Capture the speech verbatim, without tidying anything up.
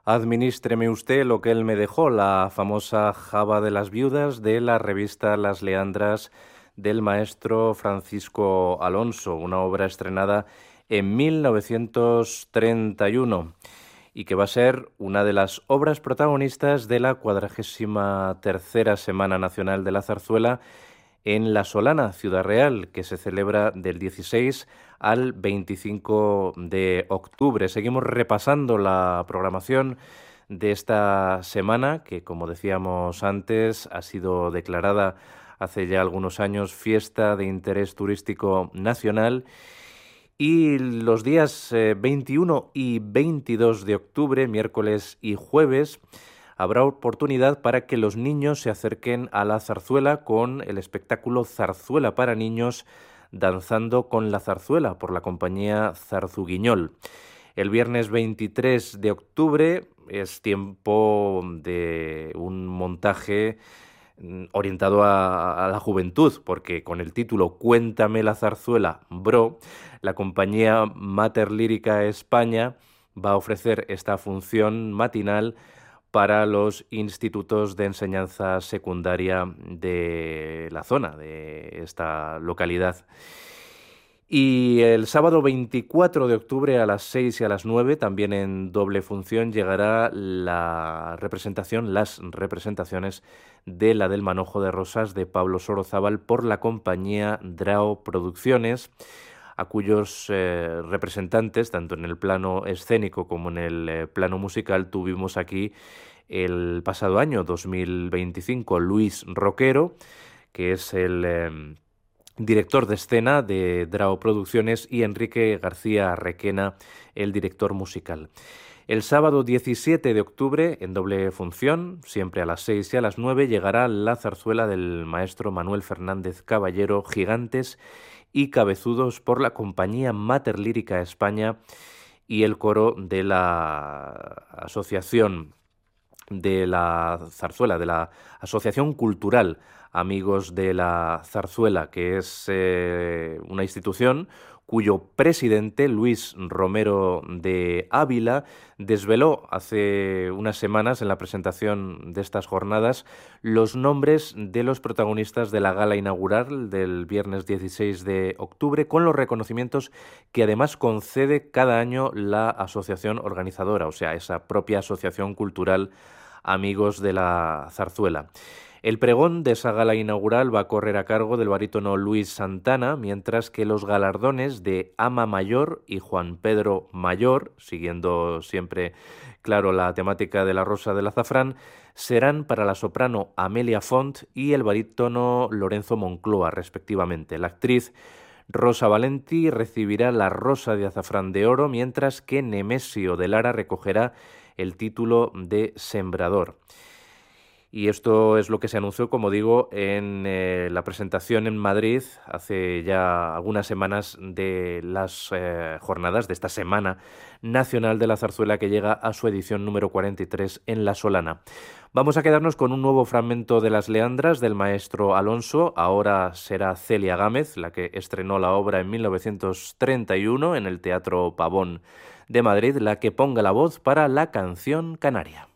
Adminístreme usted lo que él me dejó, la famosa Java de las Viudas de la revista Las Leandras del maestro Francisco Alonso, una obra estrenada en mil novecientos treinta y uno y que va a ser una de las obras protagonistas de la cuadragésima tercera Semana Nacional de la Zarzuela en La Solana, Ciudad Real, que se celebra del dieciséis al veinticinco de octubre. Seguimos repasando la programación de esta semana, que como decíamos antes, ha sido declarada hace ya algunos años fiesta de interés turístico nacional. Y los días eh, veintiuno y veintidós de octubre, miércoles y jueves, habrá oportunidad para que los niños se acerquen a la zarzuela con el espectáculo Zarzuela para Niños, Danzando con la Zarzuela, por la compañía Zarzuguiñol. El viernes veintitrés de octubre es tiempo de un montaje orientado a, a la juventud, porque con el título Cuéntame la zarzuela, bro, la compañía Mater Lírica España va a ofrecer esta función matinal para los institutos de enseñanza secundaria de la zona, de esta localidad. Y el sábado veinticuatro de octubre a las seis y a las nueve, también en doble función, llegará la representación, las representaciones de la del Manojo de Rosas de Pablo Sorozábal por la compañía Drao Producciones, a cuyos eh, representantes, tanto en el plano escénico como en el eh, plano musical, tuvimos aquí el pasado año dos mil veinticinco Luis Roquero, que es el eh, director de escena de Drao Producciones, y Enrique García Requena, el director musical. El sábado diecisiete de octubre, en doble función, siempre a las seis y a las nueve, llegará la zarzuela del maestro Manuel Fernández Caballero, Gigantes y Cabezudos, por la compañía Mater Lírica España y el coro de la Asociación de la Zarzuela, de la Asociación Cultural Amigos de la Zarzuela, que es eh, una institución cuyo presidente, Luis Romero de Ávila, desveló hace unas semanas en la presentación de estas jornadas los nombres de los protagonistas de la gala inaugural del viernes dieciséis de octubre, con los reconocimientos que además concede cada año la asociación organizadora, o sea, esa propia asociación cultural Amigos de la Zarzuela. El pregón de esa gala inaugural va a correr a cargo del barítono Luis Santana, mientras que los galardones de Ama Mayor y Juan Pedro Mayor, siguiendo siempre, claro, la temática de la Rosa del Azafrán, serán para la soprano Amelia Font y el barítono Lorenzo Moncloa, respectivamente. La actriz Rosa Valenti recibirá la Rosa de Azafrán de Oro, mientras que Nemesio de Lara recogerá el título de Sembrador. Y esto es lo que se anunció, como digo, en eh, la presentación en Madrid hace ya algunas semanas de las eh, jornadas de esta Semana Nacional de la Zarzuela, que llega a su edición número cuarenta y tres en La Solana. Vamos a quedarnos con un nuevo fragmento de Las Leandras del maestro Alonso. Ahora será Celia Gámez la que estrenó la obra en mil novecientos treinta y uno en el Teatro Pavón de Madrid, la que ponga la voz para La Canción Canaria.